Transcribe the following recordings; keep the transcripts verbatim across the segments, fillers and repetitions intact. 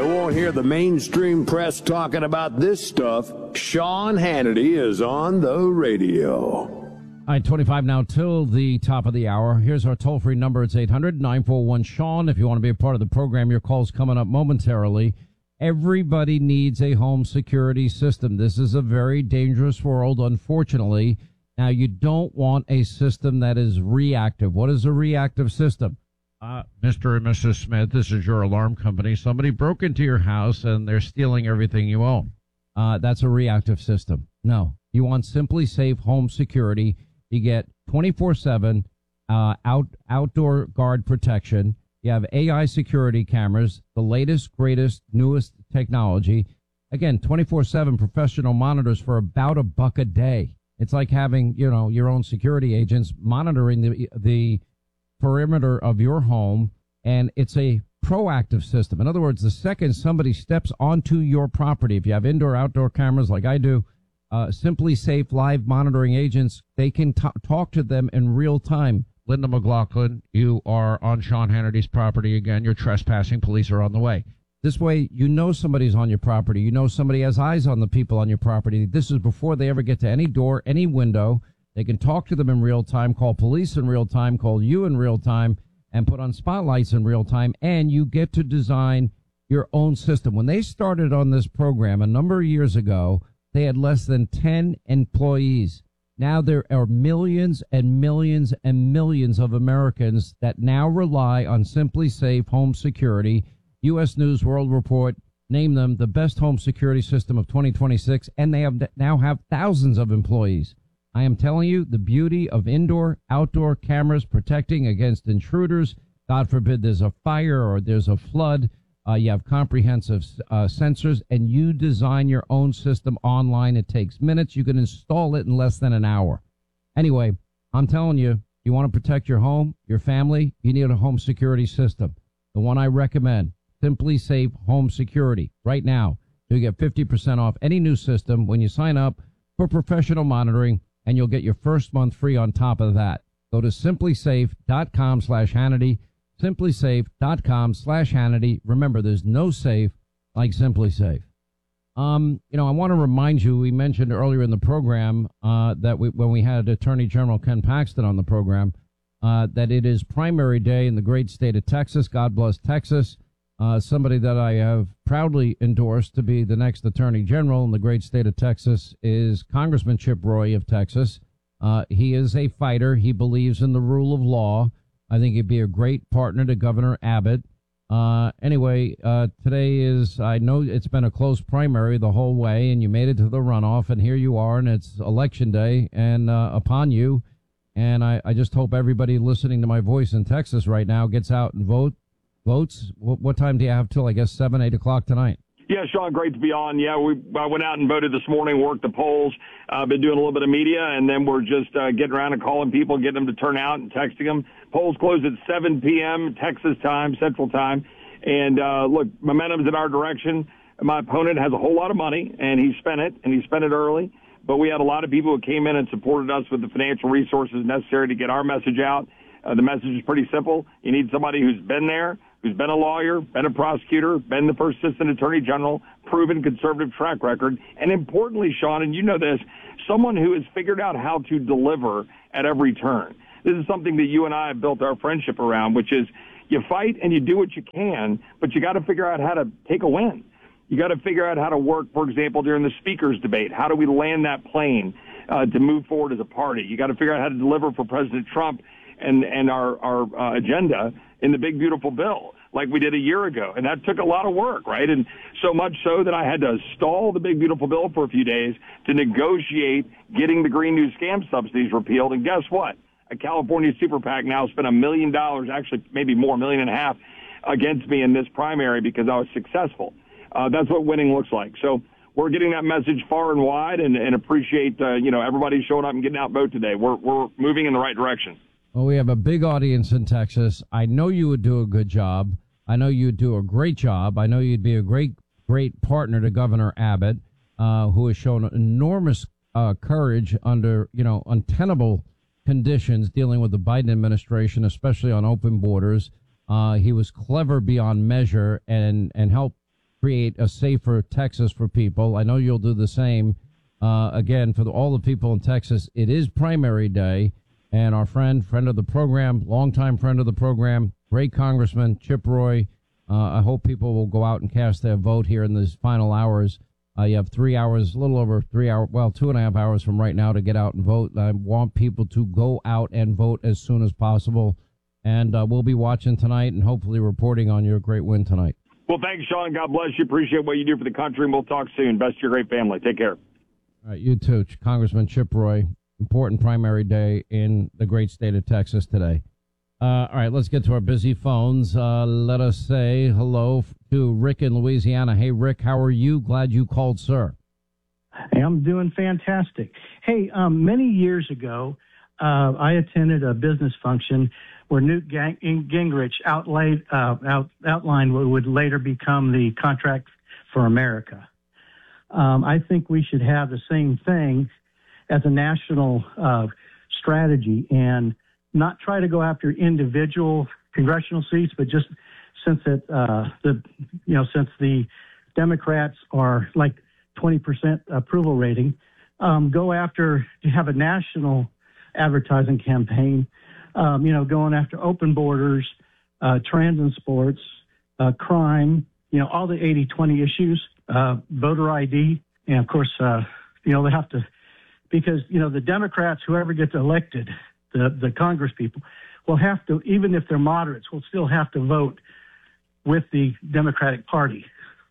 You won't hear the mainstream press talking about this stuff. Sean Hannity is on the radio. All right, twenty-five now till the top of the hour. Here's our toll-free number. It's eight hundred nine four one Sean. If you want to be a part of the program, your call's coming up momentarily. Everybody needs a home security system. This is a very dangerous world, unfortunately. Now, you don't want a system that is reactive. What is a reactive system? Uh, Mister and Missus Smith, this is your alarm company. Somebody broke into your house and they're stealing everything you own. Uh, that's a reactive system. No, you want Simply Safe home security. You get twenty-four seven uh, out outdoor guard protection. You have A I security cameras, the latest, greatest, newest technology. Again, twenty-four seven professional monitors for about a buck a day. It's like having, you know, your own security agents monitoring the the perimeter of your home, and it's a proactive system. In other words, the second somebody steps onto your property, if you have indoor, outdoor cameras like I do, uh, Simply Safe live monitoring agents, they can t- talk to them in real time. Linda McLaughlin, you are on Sean Hannity's property again. You're trespassing. Police are on the way. This way, you know somebody's on your property. You know somebody has eyes on the people on your property. This is before they ever get to any door, any window. They can talk to them in real time, call police in real time, call you in real time, and put on spotlights in real time. And you get to design your own system. When they started on this program a number of years ago, they had less than ten employees. Now there are millions and millions and millions of Americans that now rely on Simply Safe home security. U S News World Report named them the best home security system of twenty twenty-six, and they have now have thousands of employees. I am telling you, the beauty of indoor, outdoor cameras protecting against intruders. God forbid there's a fire or there's a flood. Uh, you have comprehensive uh, sensors, and you design your own system online. It takes minutes. You can install it in less than an hour. Anyway, I'm telling you, you want to protect your home, your family, you need a home security system. The one I recommend, Simply Safe Home Security. Right now, you get fifty percent off any new system when you sign up for professional monitoring, and you'll get your first month free on top of that. Go to simplysafe.com slash Hannity, simplysafe.com slash Hannity. Remember, there's no safe like Simply Safe. Um, you know, I want to remind you, we mentioned earlier in the program uh, that we, when we had Attorney General Ken Paxton on the program, uh, that it is primary day in the great state of Texas. God bless Texas. Uh, somebody that I have proudly endorsed to be the next Attorney General in the great state of Texas is Congressman Chip Roy of Texas. Uh, he is a fighter. He believes in the rule of law. I think he'd be a great partner to Governor Abbott. Uh, anyway, uh, today is, I know it's been a close primary the whole way, and you made it to the runoff, and here you are, and it's election day, and uh, upon you. And I, I just hope everybody listening to my voice in Texas right now gets out and vote. Votes? What, what time do you have till, I guess, seven, eight o'clock tonight? Yeah, Sean, great to be on. Yeah, we I went out and voted this morning, worked the polls. I've uh, been doing a little bit of media, and then we're just uh, getting around and calling people, getting them to turn out and texting them. Polls close at seven p.m. Texas time, Central time. And, uh, look, momentum's in our direction. My opponent has a whole lot of money, and he spent it, and he spent it early. But we had a lot of people who came in and supported us with the financial resources necessary to get our message out. Uh, the message is pretty simple. You need somebody who's been there, who's been a lawyer, been a prosecutor, been the first assistant attorney general, proven conservative track record, and importantly, Sean, and you know this, someone who has figured out how to deliver at every turn. This is something that you and I have built our friendship around, which is you fight and you do what you can, but you got to figure out how to take a win. You got to figure out how to work, for example, during the speaker's debate. How do we land that plane uh, to move forward as a party? You got to figure out how to deliver for President Trump and, and our, our uh, agenda in the big, beautiful bill like we did a year ago. And that took a lot of work, right? And so much so that I had to stall the big, beautiful bill for a few days to negotiate getting the Green New Scam subsidies repealed. And guess what? A California super PAC now spent a million dollars, actually maybe more, a million and a half, against me in this primary because I was successful. Uh, that's what winning looks like. So we're getting that message far and wide, and, and appreciate, uh, you know, everybody showing up and getting out vote today. We're, we're moving in the right direction. Well, we have a big audience in Texas. I know you would do a good job. I know you'd do a great job. I know you'd be a great, great partner to Governor Abbott, uh, who has shown enormous uh, courage under, you know, untenable conditions dealing with the Biden administration, especially on open borders. Uh, he was clever beyond measure and, and helped create a safer Texas for people. I know you'll do the same. Uh, again, for the, all the people in Texas, it is primary day, and our friend, friend of the program, longtime friend of the program, great Congressman Chip Roy. Uh, I hope people will go out and cast their vote here in these final hours. Uh, you have three hours, a little over three hours, well, two and a half hours from right now to get out and vote. I want people to go out and vote as soon as possible. And uh, we'll be watching tonight and hopefully reporting on your great win tonight. Well, thanks, Sean. God bless you. Appreciate what you do for the country, and we'll talk soon. Best to your great family. Take care. All right, you too, Congressman Chip Roy. Important primary day in the great state of Texas today. Uh, all right, let's get to our busy phones. Uh, let us say hello to Rick in Louisiana. Hey, Rick, how are you? Glad you called, sir. Hey, I'm doing fantastic. Hey, um, many years ago, uh, I attended a business function where Newt Gang- Gingrich outlaid, uh, out, outlined what would later become the Contract for America. Um, I think we should have the same thing as a national uh, strategy and not try to go after individual congressional seats, but just since it, uh, the, you know, since the Democrats are like twenty percent approval rating, um, go after, to have a national advertising campaign, um, you know, going after open borders, uh, trans and sports, uh, crime, you know, all the eighty twenty issues, uh, voter I D. And of course, uh, you know, they have to, because, you know, the Democrats, whoever gets elected, the, the Congress people, will have to, even if they're moderates, will still have to vote with the Democratic Party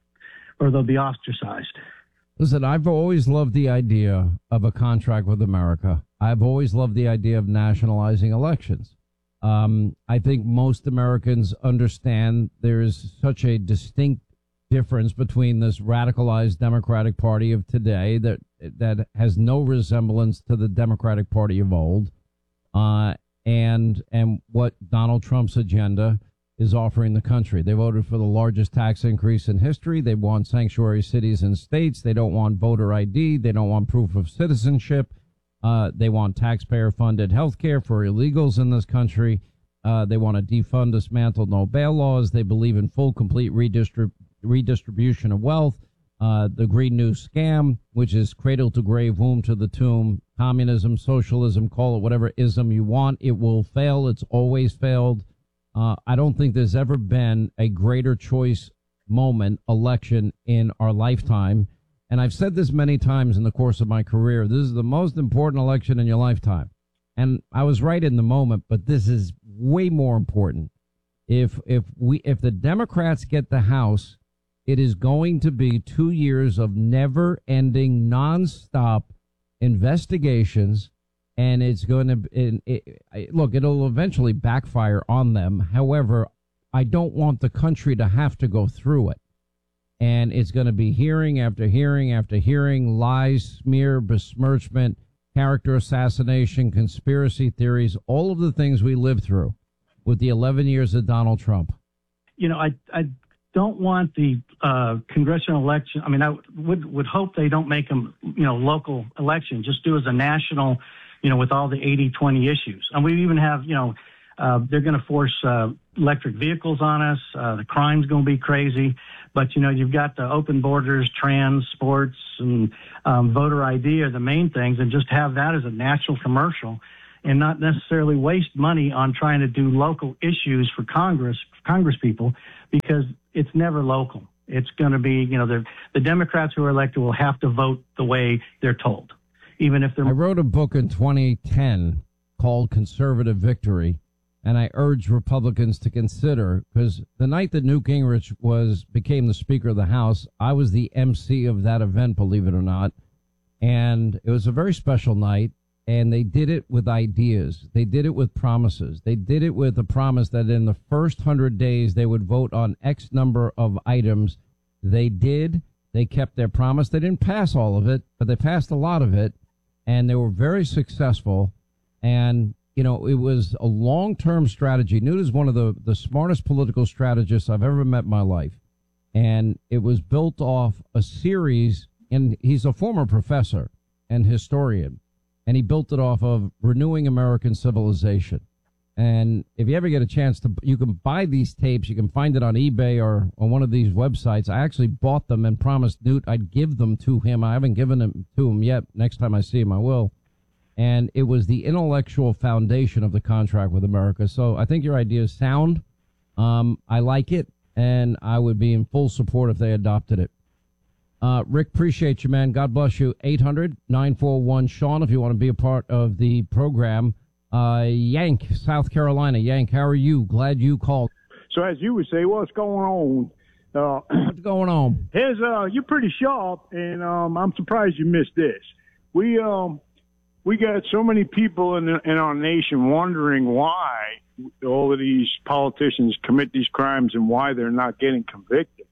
or they'll be ostracized. Listen, I've always loved the idea of a contract with America. I've always loved the idea of nationalizing elections. Um, I think most Americans understand there is such a distinct difference between this radicalized Democratic Party of today that that has no resemblance to the Democratic Party of old, uh, and and what Donald Trump's agenda is offering the country. They voted for the largest tax increase in history. They want sanctuary cities and states. They don't want voter I D. They don't want proof of citizenship. Uh, they want taxpayer-funded health care for illegals in this country. Uh, they want to defund, dismantle no bail laws. They believe in full, complete redistrib- redistribution of wealth. Uh, the Green New Scam, which is cradle to grave, womb to the tomb, communism, socialism, call it whatever ism you want. It will fail. It's always failed. Uh, I don't think there's ever been a greater choice moment, election in our lifetime. And I've said this many times in the course of my career. This is the most important election in your lifetime. And I was right in the moment, but this is way more important. If if we if the Democrats get the House, it is going to be two years of never-ending, nonstop investigations, and it's going to it, it, it, look. It'll eventually backfire on them. However, I don't want the country to have to go through it. And it's going to be hearing after hearing after hearing, lies, smear, besmirchment, character assassination, conspiracy theories, all of the things we lived through with the eleven years of Donald Trump. You know, I I don't want the uh, congressional election. I mean, I would would hope they don't make them, you know, local election. Just do as a national, you know, with all the eighty twenty issues. And we even have, you know, uh, they're going to force uh, electric vehicles on us. Uh, the crime's going to be crazy. But, you know, you've got the open borders, trans, sports, and um, voter I D are the main things, and just have that as a national commercial and not necessarily waste money on trying to do local issues for Congress, Congress people, because it's never local. It's going to be, you know, the the Democrats who are elected will have to vote the way they're told, even if they're... I wrote a book in twenty ten called Conservative Victory. And I urge Republicans to consider, because the night that Newt Gingrich was became the Speaker of the House, I was the M C of that event, believe it or not. And it was a very special night. And they did it with ideas. They did it with promises. They did it with a promise that in the first hundred days they would vote on X number of items. They did. They kept their promise. They didn't pass all of it, but they passed a lot of it. And they were very successful. And you know, it was a long-term strategy. Newt is one of the, the smartest political strategists I've ever met in my life. And it was built off a series, and he's a former professor and historian, and he built it off of renewing American civilization. And if you ever get a chance to, you can buy these tapes. You can find it on eBay or on one of these websites. I actually bought them and promised Newt I'd give them to him. I haven't given them to him yet. Next time I see him, I will. And it was the intellectual foundation of the contract with America. So I think your idea is sound. Um, I like it, and I would be in full support if they adopted it. Uh, Rick, appreciate you, man. God bless you. eight hundred nine four one Sean, if you want to be a part of the program. Uh, Yank, South Carolina. Yank, how are you? Glad you called. So as you would say, what's going on? Uh, What's going on? here's, uh, you're pretty sharp, and um, I'm surprised you missed this. We um, we got so many people in, in our nation wondering why all of these politicians commit these crimes and why they're not getting convicted.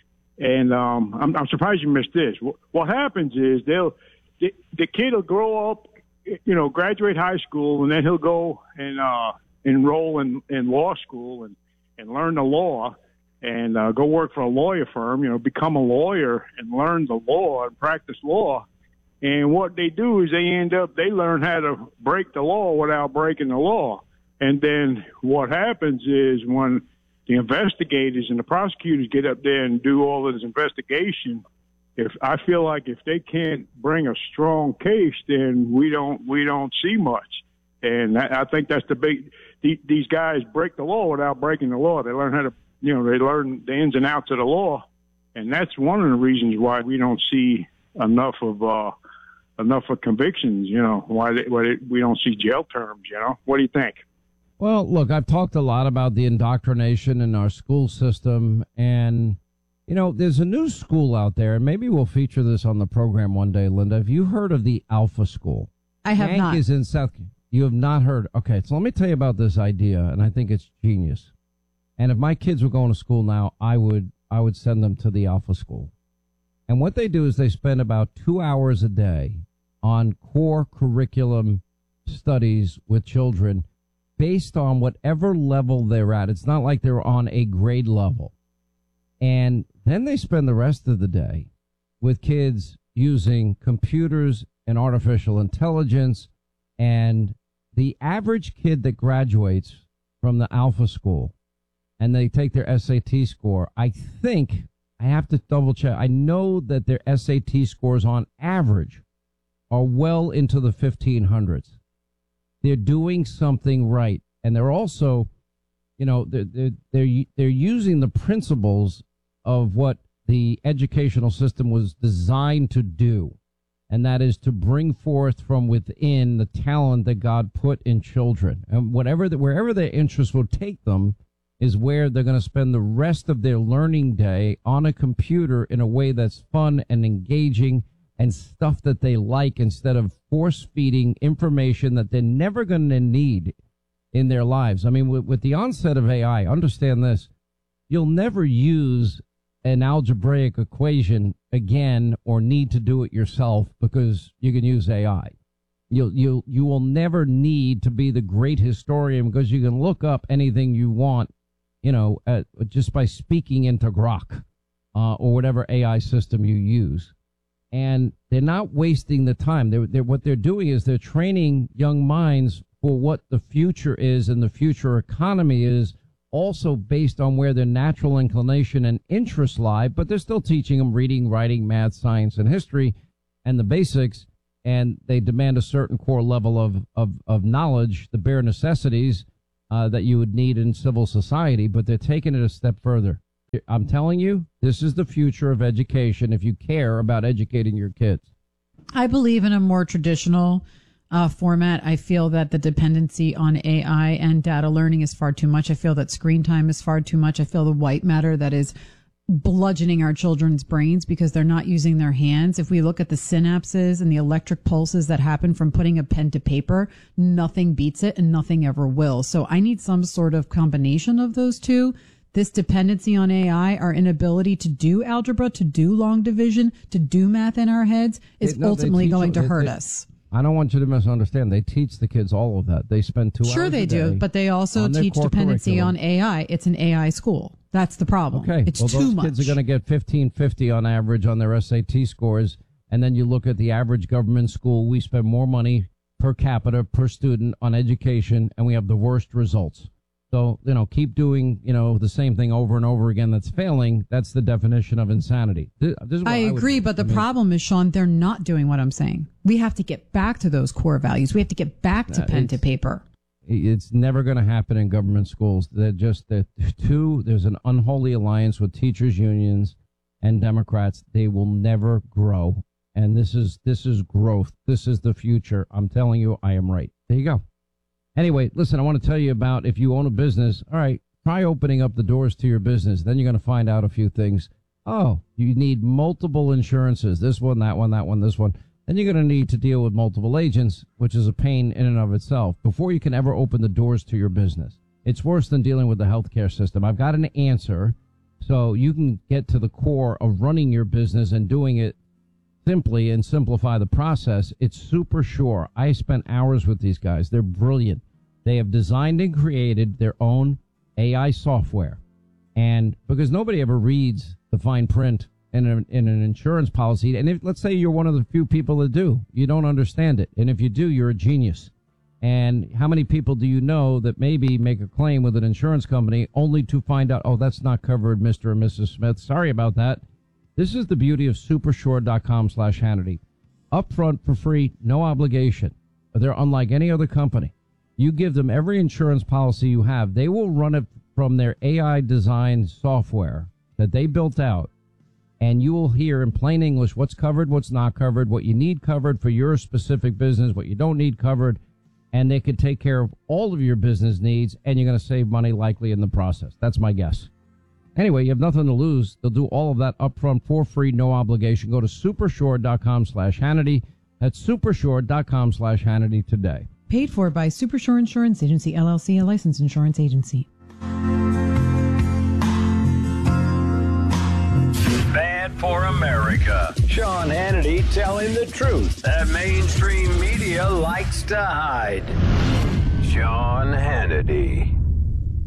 And um, I'm, I'm surprised you missed this. What, what happens is they'll the, the kid will grow up, you know, graduate high school, and then he'll go and uh, enroll in, in law school and, and learn the law and uh, go work for a lawyer firm, you know, become a lawyer and learn the law and practice law. And what they do is they end up, they learn how to break the law without breaking the law. And then what happens is when the investigators and the prosecutors get up there and do all of this investigation, if I feel like if they can't bring a strong case, then we don't we don't see much. And I think that's the big. These guys break the law without breaking the law. They learn how to, you know, they learn the ins and outs of the law, and that's one of the reasons why we don't see enough of uh, enough of convictions. You know, why, they, why they, we don't see jail terms. You know, what do you think? Well, look, I've talked a lot about the indoctrination in our school system, and you know, there's a new school out there, and maybe we'll feature this on the program one day, Linda. Have you heard of the Alpha School? I have Hank not. is in South. You have not heard. Okay, so let me tell you about this idea, and I think it's genius. And if my kids were going to school now, I would I would send them to the Alpha School. And what they do is they spend about two hours a day on core curriculum studies with children based on whatever level they're at. It's not like they're on a grade level. And then they spend the rest of the day with kids using computers and artificial intelligence. And the average kid that graduates from the Alpha School and they take their S A T score, I think, I have to double check. I know that their S A T scores on average are well into the fifteen hundreds. They're doing something right. And they're also, you know, they're, they're, they're, they're using the principles of what the educational system was designed to do, and that is to bring forth from within the talent that God put in children. And whatever the, wherever their interests will take them is where they're going to spend the rest of their learning day on a computer in a way that's fun and engaging and stuff that they like, instead of force-feeding information that they're never going to need in their lives. I mean, with, with the onset of A I, understand this, you'll never use an algebraic equation again or need to do it yourself because you can use A I. You'll, you you will never need to be the great historian because you can look up anything you want, you know, uh, just by speaking into Grok uh, or whatever A I system you use. And they're not wasting the time. They're, they're, what they're doing is they're training young minds for what the future is and the future economy is, also based on where their natural inclination and interests lie, but they're still teaching them reading, writing, math, science, and history, and the basics, and they demand a certain core level of, of, of knowledge, the bare necessities uh, that you would need in civil society, but they're taking it a step further. I'm telling you, this is the future of education if you care about educating your kids. I believe in a more traditional Uh, format. I feel that the dependency on A I and data learning is far too much. I feel that screen time is far too much. I feel the white matter that is bludgeoning our children's brains because they're not using their hands. If we look at the synapses and the electric pulses that happen from putting a pen to paper, nothing beats it and nothing ever will. So I need some sort of combination of those two. This dependency on A I, our inability to do algebra, to do long division, to do math in our heads is They- no, they ultimately teach going them- to they- hurt they- us. I don't want you to misunderstand. They teach the kids all of that. They spend two Sure hours they a do, day but they also on their teach core dependency curriculum. on A I. It's an A I school. That's the problem. Okay, It's well, too those much. kids are going to get fifteen fifty on average on their S A T scores, and then you look at the average government school. We spend more money per capita per student on education, and we have the worst results. So, you know, keep doing, you know, the same thing over and over again that's failing. That's the definition of insanity. This, this is what I I agree, would, but the I mean, problem is, Sean, they're not doing what I'm saying. We have to get back to those core values. We have to get back to Uh, pen to it's- paper. It's never going to happen in government schools. They're just, they're two, there's an unholy alliance with teachers unions and Democrats. They will never grow. And this is, this is growth. This is the future. I'm telling you, I am right. There you go. Anyway, listen, I want to tell you about if you own a business, all right, try opening up the doors to your business. Then you're going to find out a few things. Oh, you need multiple insurances, this one, that one, that one, this one. Then you're going to need to deal with multiple agents, which is a pain in and of itself, before you can ever open the doors to your business. It's worse than dealing with the healthcare system. I've got an answer so you can get to the core of running your business and doing it simply and simplify the process. It's Super Sure. I spent hours with these guys. They're brilliant. They have designed and created their own A I software. And because nobody ever reads the fine print in, a, in an insurance policy, and if, let's say you're one of the few people that do, you don't understand it. And if you do, you're a genius. And how many people do you know that maybe make a claim with an insurance company only to find out, oh, that's not covered, Mister and Missus Smith. Sorry about that. This is the beauty of supersure.com slash Hannity. Upfront for free, no obligation. They're unlike any other company. You give them every insurance policy you have. They will run it from their A I designed software that they built out. And you will hear in plain English what's covered, what's not covered, what you need covered for your specific business, what you don't need covered. And they could take care of all of your business needs, and you're going to save money likely in the process. That's my guess. Anyway, you have nothing to lose. They'll do all of that upfront for free, no obligation. Go to supersure.com slash Hannity. That's supersure.com slash Hannity today. Paid for by Supershore Insurance Agency, L L C, a licensed insurance agency. Bad for America. Sean Hannity telling the truth that mainstream media likes to hide. Sean Hannity.